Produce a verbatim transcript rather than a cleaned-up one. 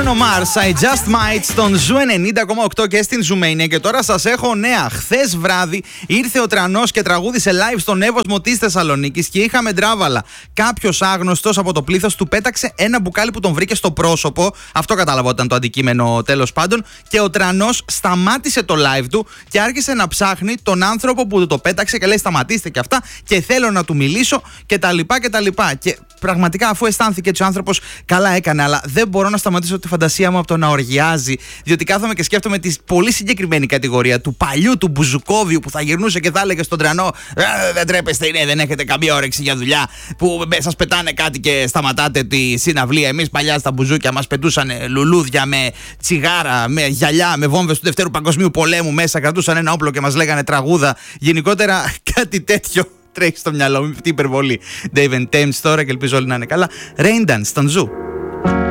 Bruno Mars, I Just Might στον Ζου ενενήντα κόμμα οκτώ και στην Ζουμania. Και τώρα σας έχω νέα. Χθες βράδυ ήρθε ο Τρανός και τραγούδισε live στον Εύωσμο της Θεσσαλονίκης και είχαμε ντράβαλα. Κάποιος άγνωστος από το πλήθος του πέταξε ένα μπουκάλι που τον βρήκε στο πρόσωπο. Αυτό κατάλαβα ότι ήταν το αντικείμενο, τέλος πάντων. Και ο Τρανός σταμάτησε το live του και άρχισε να ψάχνει τον άνθρωπο που το πέταξε και λέει: σταματήστε και αυτά και θέλω να του μιλήσω κτλ. Και, και πραγματικά, αφού αισθάνθηκε έτσι ο άνθρωπος, καλά έκανε, αλλά δεν μπορώ να σταματήσω τη φαντασία μου από το να οργιάζει, διότι κάθομαι και σκέφτομαι τη πολύ συγκεκριμένη κατηγορία του παλιού του Μπουζουκόβιου που θα γυρνούσε και θα έλεγε στον Τρανό: δεν τρέπεστε, είναι, δεν έχετε καμία όρεξη για δουλειά, που σας πετάνε κάτι και σταματάτε τη συναυλία. Εμείς παλιά στα μπουζούκια μας πετούσαν λουλούδια με τσιγάρα, με γυαλιά, με βόμβες του Δευτέρου Παγκοσμίου Πολέμου μέσα, κρατούσαν ένα όπλο και μας λέγανε τραγούδα. Γενικότερα κάτι τέτοιο τρέχει στο μυαλό μου, αυτή η υπερβολή. Dave and Thames τώρα και ελπίζω όλοι να είναι καλά. Rain Dance στον Ζου.